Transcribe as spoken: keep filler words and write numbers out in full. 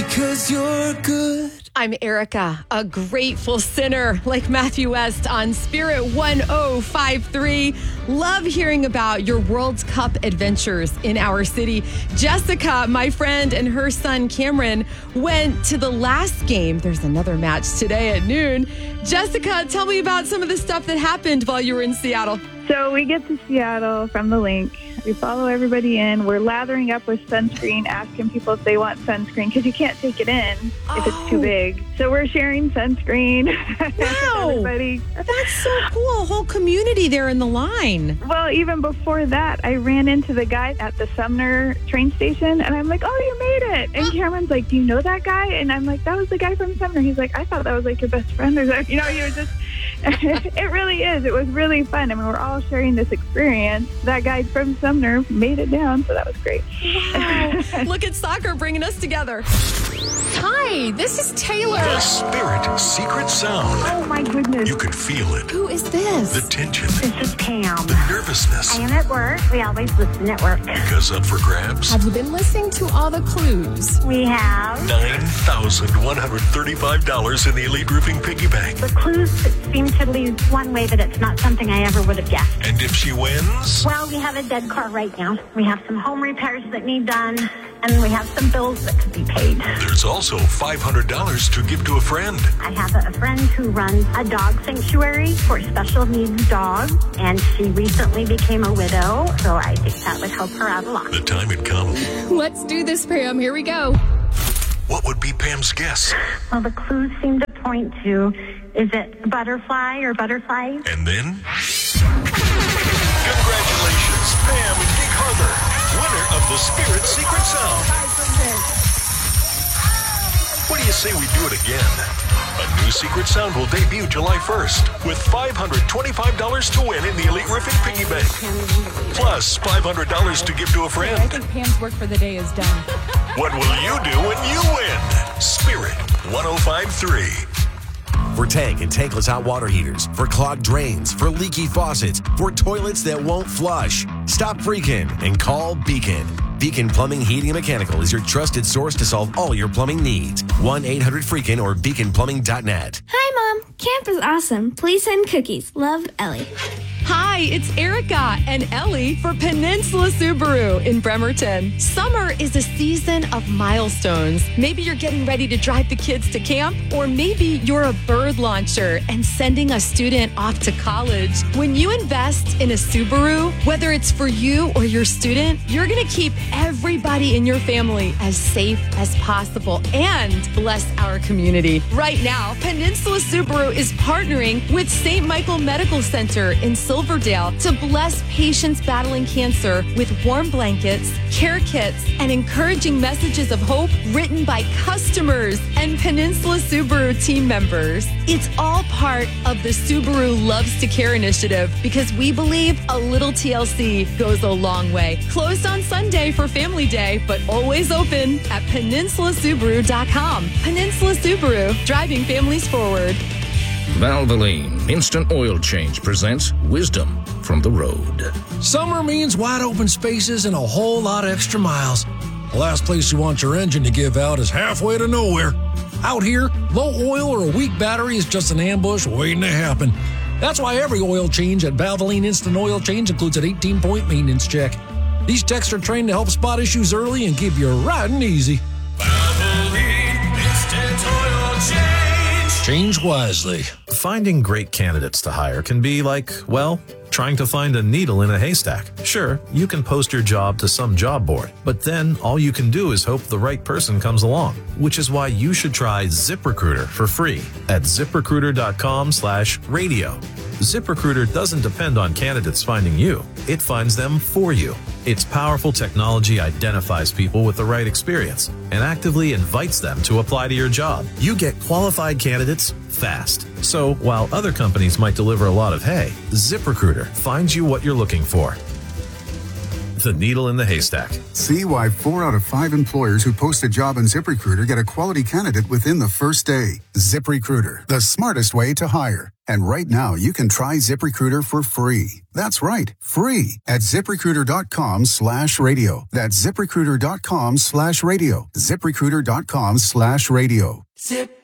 because you're good. I'm Erica, a grateful sinner like Matthew West on Spirit one oh five point three. Love hearing about your World Cup adventures in our city. Jessica, my friend, and her son Cameron went to the last game. There's another match today at noon. Jessica, tell me about some of the stuff that happened while you were in Seattle. So we get to Seattle from the link. We follow everybody in. We're lathering up with sunscreen, asking people if they want sunscreen because you can't take it in oh. if it's too big. So we're sharing sunscreen. Wow. Everybody. That's so cool. A whole community there in the line. Well, even before that, I ran into the guy at the Sumner train station, and I'm like, oh, you made it. And Cameron's like, do you know that guy? And I'm like, that was the guy from Sumner. He's like, I thought that was like your best friend. Or something. You know, you were just... It really is. It was really fun. I mean, we're all sharing this experience. That guy from Sumner made it down, so that was great. Wow. Look at soccer bringing us together. Hi, this is Taylor. The Spirit Secret Sound. Oh, my goodness. You could feel it. Who is this? The tension. This is Pam. The nervousness. I am at work. We always listen at work. Because up for grabs. Have you been listening to all the clues? We have. nine thousand one hundred thirty-five dollars in the Elite Roofing Piggy Bank. The clues seem to lead one way, but it's not something I ever would have guessed. And if she wins? Well, we have a dead car right now. We have some home repairs that need done, and we have some bills that could be paid. There's also five hundred dollars to give to a friend. I have a, a friend who runs a dog sanctuary for special needs dogs, and she recently became a widow, so I think that would help her out a lot. The time had come. Let's do this, Pam. Here we go. What would be Pam's guess? Well, the clues seem to point to, is it butterfly or butterflies? And then? Congratulations, Pam in Gig Harbor, winner of the Spirit Secret Sound. What do you say we do it again? A new Secret Sound will debut July first with five hundred twenty-five dollars to win in the Elite Roofing Piggy Bank. Plus five hundred dollars to give to a friend. I think Pam's work for the day is done. What will you do when you win? Spirit one oh five point three. For tank and tankless hot water heaters, for clogged drains, for leaky faucets, for toilets that won't flush. Stop freaking and call Beacon. Beacon Plumbing, Heating, and Mechanical is your trusted source to solve all your plumbing needs. one eight hundred freakin or beacon plumbing dot net. Hi, Mom. Camp is awesome. Please send cookies. Love, Ellie. Hi, it's Erica and Ellie for Peninsula Subaru in Bremerton. Summer is a season of milestones. Maybe you're getting ready to drive the kids to camp, or maybe you're a bird launcher and sending a student off to college. When you invest in a Subaru, whether it's for you or your student, you're going to keep everybody in your family as safe as possible and bless our community. Right now, Peninsula Subaru is partnering with Saint Michael Medical Center in Silverdale to bless patients battling cancer with warm blankets, care kits, and encouraging messages of hope written by customers and Peninsula Subaru team members. It's all part of the Subaru Loves to Care initiative because we believe a little T L C goes a long way. Closed on Sunday for Family Day, but always open at peninsula subaru dot com. Peninsula Subaru, driving families forward. Valvoline Instant Oil Change presents Wisdom from the Road. Summer means wide open spaces and a whole lot of extra miles. The last place you want your engine to give out is halfway to nowhere. Out here, low oil or a weak battery is just an ambush waiting to happen. That's why every oil change at Valvoline Instant Oil Change includes an eighteen-point maintenance check. These techs are trained to help spot issues early and keep you riding easy. Valvoline Instant Oil Change. Change wisely. Finding great candidates to hire can be like, well, trying to find a needle in a haystack. Sure, you can post your job to some job board, but then all you can do is hope the right person comes along, which is why you should try ZipRecruiter for free at ziprecruiter dot com slash radio. ZipRecruiter doesn't depend on candidates finding you. It finds them for you. Its powerful technology identifies people with the right experience and actively invites them to apply to your job. You get qualified candidates fast. So while other companies might deliver a lot of hay, ZipRecruiter finds you what you're looking for. the needle in the haystack. See why four out of five employers who post a job on ZipRecruiter get a quality candidate within the first day. ZipRecruiter, the smartest way to hire. And right now, you can try ZipRecruiter for free. That's right, free at ZipRecruiter.com slash radio. That's ZipRecruiter.com slash radio. ZipRecruiter.com slash radio. Zip.